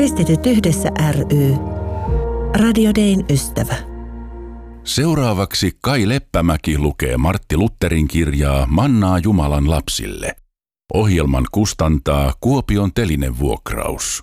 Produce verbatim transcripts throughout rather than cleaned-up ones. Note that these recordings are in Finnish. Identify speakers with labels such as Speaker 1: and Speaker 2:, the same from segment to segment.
Speaker 1: Kristityt yhdessä ry. Radio Dayn ystävä.
Speaker 2: Seuraavaksi Kai Leppämäki lukee Martti Lutherin kirjaa Mannaa Jumalan lapsille. Ohjelman kustantaa Kuopion Telinevuokraus.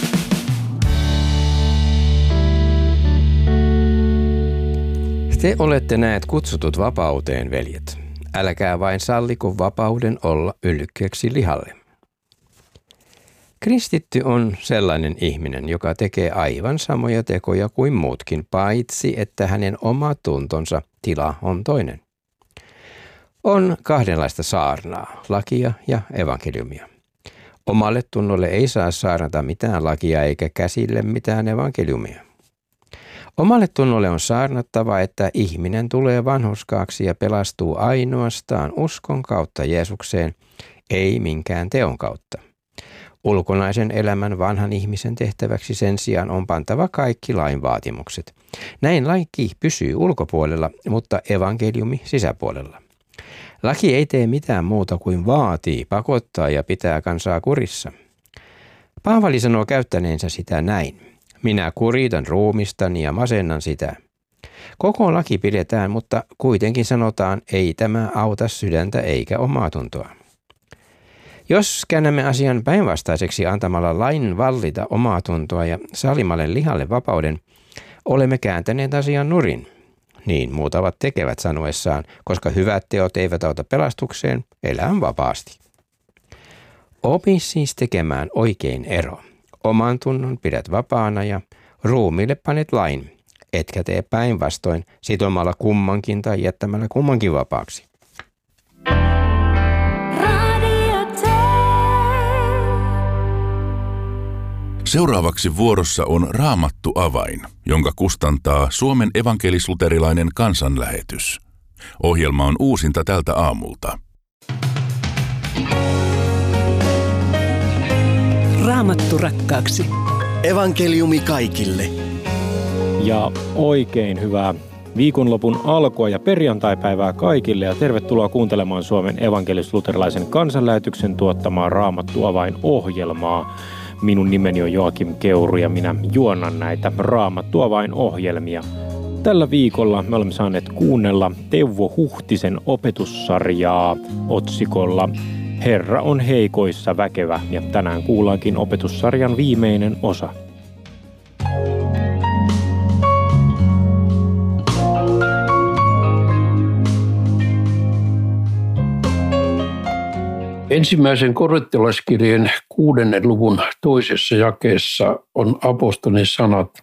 Speaker 3: Te olette näet kutsutut vapauteen, veljet. Älkää vain salliko vapauden olla yllikkeeksi lihalle. Kristitty on sellainen ihminen, joka tekee aivan samoja tekoja kuin muutkin, paitsi että hänen oma tuntonsa tila on toinen. On kahdenlaista saarnaa, lakia ja evankeliumia. Omalle tunnolle ei saa saarnata mitään lakia eikä käsille mitään evankeliumia. Omalle tunnolle on saarnattava, että ihminen tulee vanhurskaaksi ja pelastuu ainoastaan uskon kautta Jeesukseen, ei minkään teon kautta. Ulkonaisen elämän vanhan ihmisen tehtäväksi sen sijaan on pantava kaikki lain vaatimukset. Näin laki pysyy ulkopuolella, mutta evankeliumi sisäpuolella. Laki ei tee mitään muuta kuin vaatii, pakottaa ja pitää kansaa kurissa. Paavali sanoo käyttäneensä sitä näin. Minä kuritan ruumistani ja masennan sitä. Koko laki pidetään, mutta kuitenkin sanotaan, ei tämä auta sydäntä eikä omaa tuntoa. Jos käännämme asian päinvastaiseksi antamalla lain vallita omaa tuntoa ja salimalle lihalle vapauden, olemme kääntäneet asian nurin. Niin muutavat tekevät sanoessaan, koska hyvät teot eivät auta pelastukseen, elää vapaasti. Opi siis tekemään oikein ero. Oman tunnon pidät vapaana ja ruumiille panet lain, etkä tee päinvastoin sitomalla kummankin tai jättämällä kummankin vapaaksi.
Speaker 2: Seuraavaksi vuorossa on Raamattu avain, jonka kustantaa Suomen evankelis-luterilainen kansanlähetys. Ohjelma on uusinta tältä aamulta.
Speaker 1: Raamattu rakkaaksi.
Speaker 4: Evankeliumi kaikille.
Speaker 5: Ja oikein hyvää viikonlopun alkua ja perjantaipäivää kaikille ja tervetuloa kuuntelemaan Suomen evankelis-luterilaisen kansanlähetyksen tuottamaa Raamattu avain ohjelmaa. Minun nimeni on Joakim Keuru ja minä juonnan näitä Raamattu avain ohjelmia. Tällä viikolla me olemme saaneet kuunnella Teuvo Huhtisen opetussarjaa otsikolla Herra on heikoissa väkevä ja tänään kuullaankin opetussarjan viimeinen osa.
Speaker 6: Ensimmäisen korintolaiskirjeen kuudennen luvun toisessa jakeessa on apostolin sanat,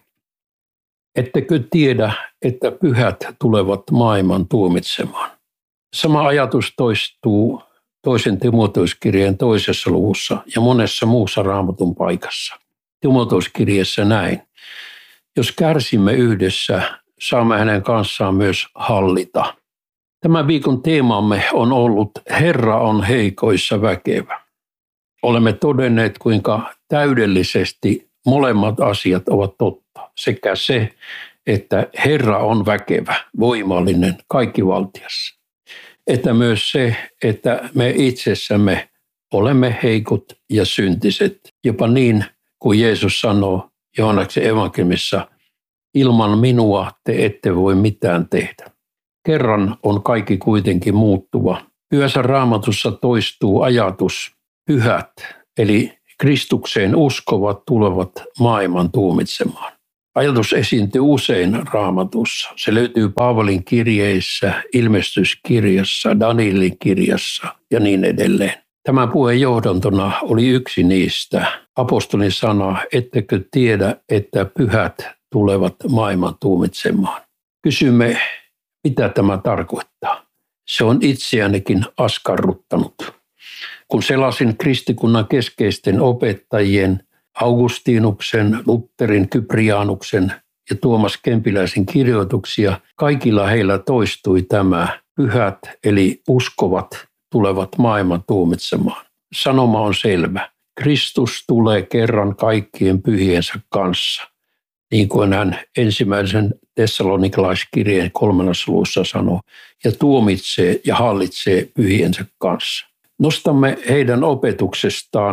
Speaker 6: ettekö tiedä, että pyhät tulevat maailman tuomitsemaan. Sama ajatus toistuu toisen Timoteuskirjeen toisessa luvussa ja monessa muussa Raamatun paikassa. Timoteuskirjeessä näin, jos kärsimme yhdessä, saamme hänen kanssaan myös hallita. Tämän viikon teemamme on ollut Herra on heikoissa väkevä. Olemme todenneet, kuinka täydellisesti molemmat asiat ovat totta. Sekä se, että Herra on väkevä, voimallinen, kaikkivaltias. Että myös se, että me itsessämme olemme heikot ja syntiset. Jopa niin kuin Jeesus sanoo Johanneksen evankeliumissa, ilman minua te ette voi mitään tehdä. Kerran on kaikki kuitenkin muuttuva. Pyhässä Raamatussa toistuu ajatus, pyhät, eli Kristukseen uskovat tulevat maailman tuomitsemaan. Ajatus esiintyy usein Raamatussa. Se löytyy Paavalin kirjeissä, ilmestyskirjassa, Danielin kirjassa ja niin edelleen. Tämän puheen johdantona oli yksi niistä. Apostolin sana, ettekö tiedä, että pyhät tulevat maailman tuomitsemaan. Kysymme, mitä tämä tarkoittaa? Se on itseänikin askarruttanut. Kun selasin kristikunnan keskeisten opettajien Augustinuksen, Lutherin, Kyprianuksen ja Tuomas Kempiläisen kirjoituksia, kaikilla heillä toistui tämä pyhät eli uskovat tulevat maailman tuomitsemaan. Sanoma on selvä. Kristus tulee kerran kaikkien pyhiensä kanssa. Niin kuin hän ensimmäisen Tessalonikalaiskirjeen kolmannessa luvussa sanoo, ja tuomitsee ja hallitsee pyhiensä kanssa. Nostamme heidän opetuksestaan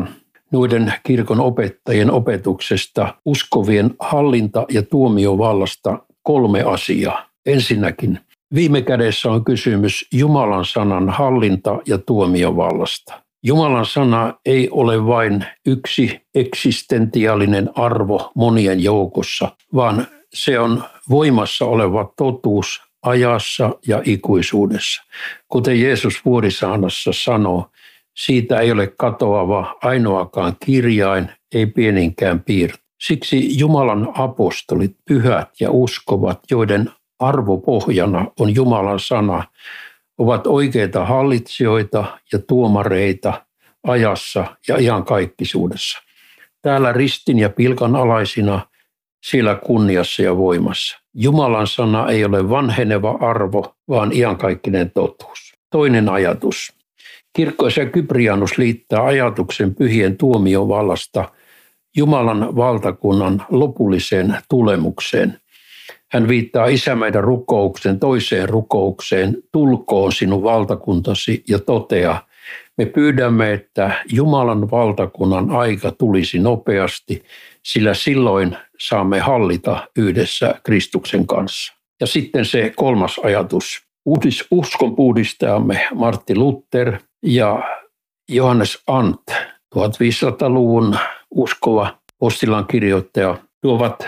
Speaker 6: noiden kirkon opettajien opetuksesta uskovien hallinta- ja tuomiovallasta kolme asiaa. Ensinnäkin, viime kädessä on kysymys Jumalan sanan hallinta- ja tuomiovallasta. Jumalan sana ei ole vain yksi eksistentiaalinen arvo monien joukossa, vaan se on voimassa oleva totuus ajassa ja ikuisuudessa. Kuten Jeesus vuorisaarnassa sanoo, siitä ei ole katoava ainoakaan kirjain, ei pieninkään piirto. Siksi Jumalan apostolit, pyhät ja uskovat, joiden arvopohjana on Jumalan sana, ovat oikeita hallitsijoita ja tuomareita ajassa ja iankaikkisuudessa. Täällä ristin ja pilkan alaisina, siellä kunniassa ja voimassa. Jumalan sana ei ole vanheneva arvo, vaan iankaikkinen totuus. Toinen ajatus. Kirkkoisa Kyprianus liittää ajatuksen pyhien tuomiovallasta Jumalan valtakunnan lopulliseen tulemukseen. Hän viittaa isämeidän rukouksen toiseen rukoukseen, tulkoon sinun valtakuntasi, ja toteaa, me pyydämme, että Jumalan valtakunnan aika tulisi nopeasti, sillä silloin saamme hallita yhdessä Kristuksen kanssa. Ja sitten se kolmas ajatus. Uskon puhdistajamme Martti Luther ja Johannes Ant, viisitoistasataluvun uskova postilan kirjoittaja, tuovat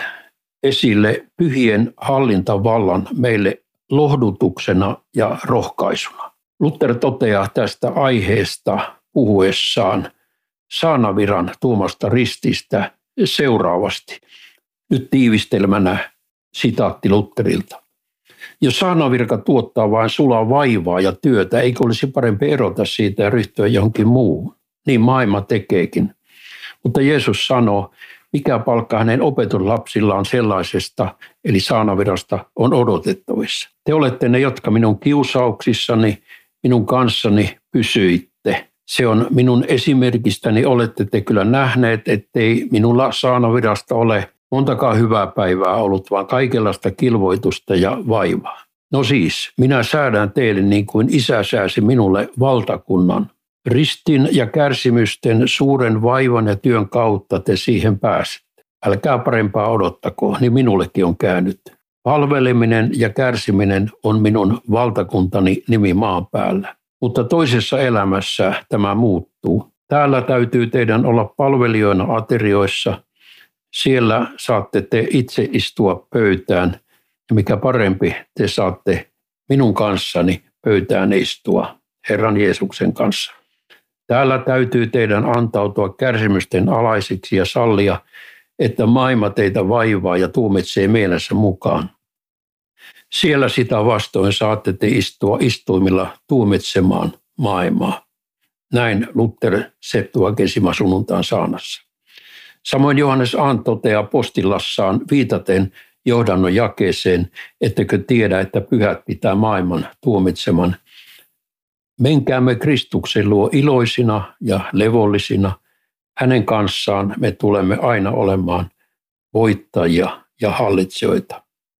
Speaker 6: esille pyhien hallintavallan meille lohdutuksena ja rohkaisuna. Luther toteaa tästä aiheesta puhuessaan saanaviran tuomasta rististä seuraavasti. Nyt tiivistelmänä sitaatti Lutherilta. Jos saanavirka tuottaa vain sulaa vaivaa ja työtä, eikö olisi parempi erota siitä ja ryhtyä johonkin muuhun? Niin maailma tekeekin. Mutta Jeesus sanoo, mikä palkka hänen opetuslapsillaan sellaisesta, eli saanavirasta, on odotettavissa. Te olette ne, jotka minun kiusauksissani, minun kanssani pysyitte. Se on minun esimerkistäni, olette te kyllä nähneet, ettei minulla saanavirasta ole montakaan hyvää päivää ollut, vaan kaikenlaista kilvoitusta ja vaivaa. No siis, minä säädän teille niin kuin isä sääsi minulle valtakunnan. Ristin ja kärsimysten suuren vaivan ja työn kautta te siihen pääsette. Älkää parempaa odottako, niin minullekin on käynyt. Palveleminen ja kärsiminen on minun valtakuntani nimi maan päällä. Mutta toisessa elämässä tämä muuttuu. Täällä täytyy teidän olla palvelijoina aterioissa. Siellä saatte te itse istua pöytään. Ja mikä parempi, te saatte minun kanssani pöytään istua Herran Jeesuksen kanssa. Täällä täytyy teidän antautua kärsimysten alaisiksi ja sallia, että maailma teitä vaivaa ja tuomitsee mielessä mukaan. Siellä sitä vastoin saatte te istua istuimilla tuomitsemaan maailmaa. Näin Luther Septuagesima sunnuntaan saanassa. Samoin Johannes Ant toteaa postillassaan viitaten johdannon jakeeseen, ettekö tiedä, että pyhät pitää maailman tuomitseman. Menkäämme Kristuksen luo iloisina ja levollisina. Hänen kanssaan me tulemme aina olemaan voittajia ja hallitsijoita.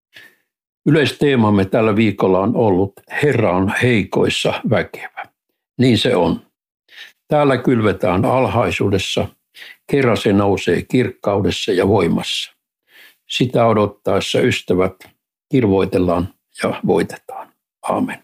Speaker 6: Yleisteemamme tällä viikolla on ollut Herra on heikoissa väkevä. Niin se on. Täällä kylvetään alhaisuudessa, kerran se nousee kirkkaudessa ja voimassa. Sitä odottaessa ystävät kirvoitellaan ja voitetaan. Aamen.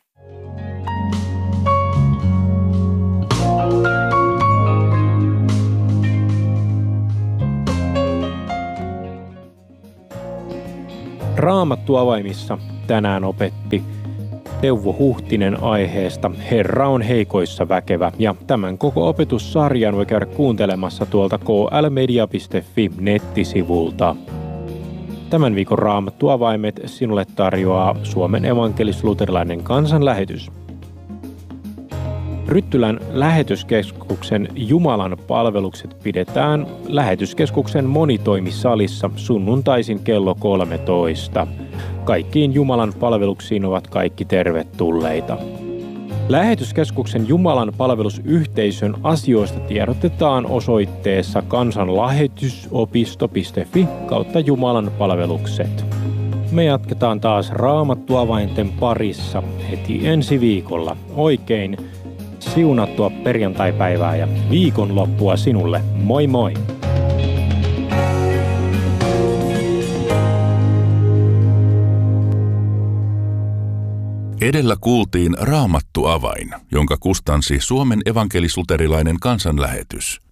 Speaker 5: Raamattu avaimissa tänään opetti Teuvo Huhtinen aiheesta Herra on heikoissa väkevä, ja tämän koko opetussarjan voi käydä kuuntelemassa tuolta k l media piste f i nettisivulta. Tämän viikon Raamattu avaimet sinulle tarjoaa Suomen evankelis-luterilainen kansanlähetys. Ryttylän lähetyskeskuksen Jumalan palvelukset pidetään lähetyskeskuksen monitoimisalissa sunnuntaisin kello kolmetoista. Kaikkiin Jumalan palveluksiin ovat kaikki tervetulleita. Lähetyskeskuksen Jumalan palvelusyhteisön asioista tiedotetaan osoitteessa kansanlähetysopisto piste f i kautta Jumalan palvelukset. Me jatketaan taas Raamattu avainten parissa heti ensi viikolla. Oikein siunattua perjantaipäivää ja viikonloppua sinulle. Moi moi!
Speaker 2: Edellä kuultiin Raamattu avain, jonka kustansi Suomen evankelis-luterilainen kansanlähetys.